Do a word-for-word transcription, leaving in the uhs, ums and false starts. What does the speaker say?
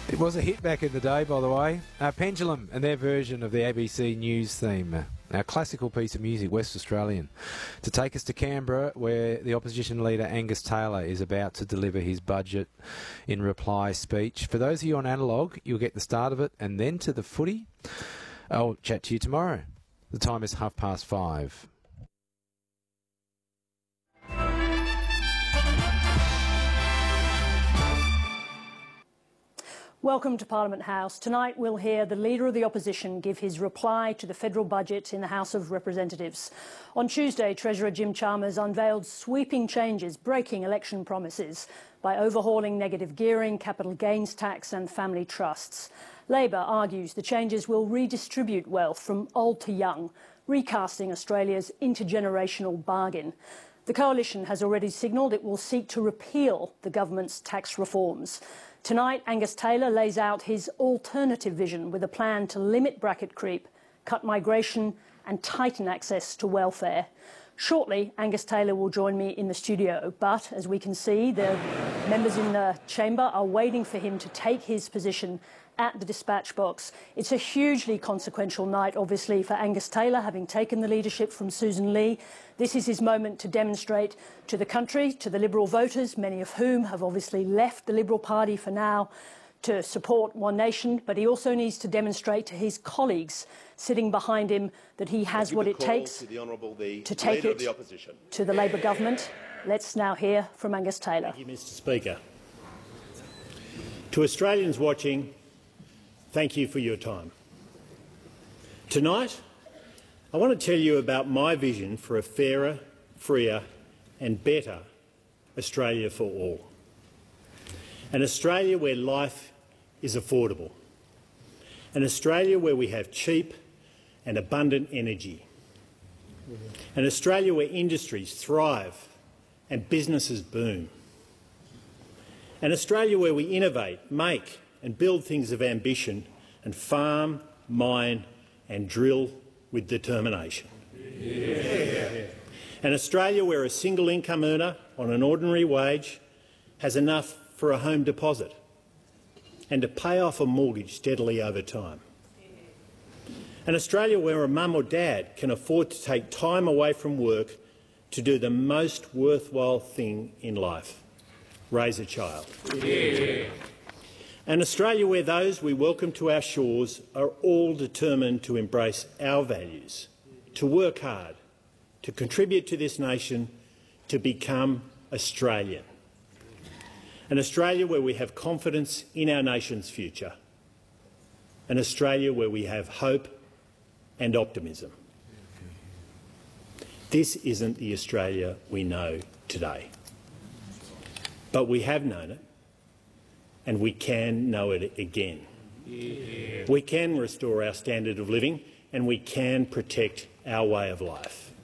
It was a hit back in the day, by the way. Uh, Pendulum and their version of the A B C News theme. Our classical piece of music, West Australian. To take us to Canberra, where the opposition leader Angus Taylor is about to deliver his budget in reply speech. For those of you on analogue, you'll get the start of it and then to the footy. I'll chat to you tomorrow. The time is half past five. Welcome to Parliament House. Tonight we'll hear the Leader of the Opposition give his reply to the federal budget in the House of Representatives. On Tuesday, Treasurer Jim Chalmers unveiled sweeping changes breaking election promises by overhauling negative gearing, capital gains tax and family trusts. Labor argues the changes will redistribute wealth from old to young, recasting Australia's intergenerational bargain. The Coalition has already signalled it will seek to repeal the government's tax reforms. Tonight, Angus Taylor lays out his alternative vision with a plan to limit bracket creep, cut migration and tighten access to welfare. Shortly, Angus Taylor will join me in the studio, but as we can see, the members in the chamber are waiting for him to take his position at the dispatch box. It's a hugely consequential night, obviously, for Angus Taylor, having taken the leadership from Susan Lee. This is his moment to demonstrate to the country, to the Liberal voters, many of whom have obviously left the Liberal Party for now, to support One Nation, but he also needs to demonstrate to his colleagues sitting behind him that he has what it takes to, the to take it the to the Labor government. Let's now hear from Angus Taylor. Thank you, Mister Speaker. To Australians watching, thank you for your time. Tonight, I want to tell you about my vision for a fairer, freer and better Australia for all. An Australia where life is affordable. An Australia where we have cheap and abundant energy. An Australia where industries thrive and businesses boom. An Australia where we innovate, make and build things of ambition and farm, mine and drill with determination. Yeah. An Australia where a single income earner on an ordinary wage has enough for a home deposit and to pay off a mortgage steadily over time. An Australia where a mum or dad can afford to take time away from work to do the most worthwhile thing in life, raise a child. Yeah. An Australia where those we welcome to our shores are all determined to embrace our values, to work hard, to contribute to this nation, to become Australian. An Australia where we have confidence in our nation's future. An Australia where we have hope and optimism. This isn't the Australia we know today. But we have known it, and we can know it again. Yeah. We can restore our standard of living, and we can protect our way of life.